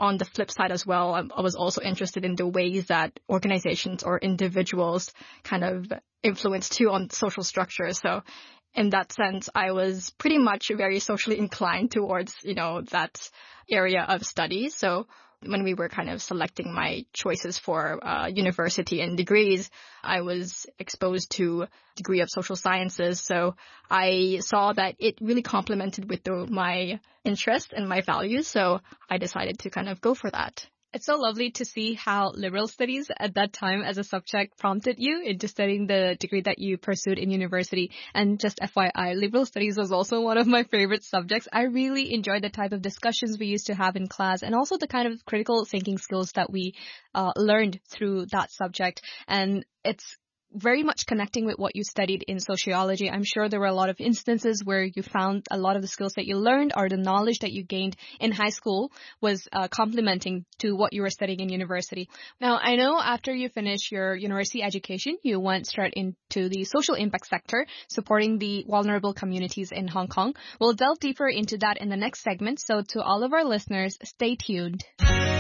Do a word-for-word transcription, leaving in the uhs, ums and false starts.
on the flip side as well, I, I was also interested in the ways that organizations or individuals kind of influence too on social structure. So in that sense, I was pretty much very socially inclined towards, you know, that area of study. So when we were kind of selecting my choices for uh, university and degrees, I was exposed to a degree of social sciences. So I saw that it really complemented with the, my interest and my values. So I decided to kind of go for that. It's so lovely to see how liberal studies at that time as a subject prompted you into studying the degree that you pursued in university. And just F Y I, liberal studies was also one of my favorite subjects. I really enjoyed the type of discussions we used to have in class and also the kind of critical thinking skills that we uh, learned through that subject. And it's very much connecting with what you studied in sociology. I'm sure there were a lot of instances where you found a lot of the skills that you learned or the knowledge that you gained in high school was uh, complementing to what you were studying in university. Now, I know after you finished your university education, you went straight into the social impact sector, supporting the vulnerable communities in Hong Kong. We'll delve deeper into that in the next segment, so to all of our listeners, stay tuned.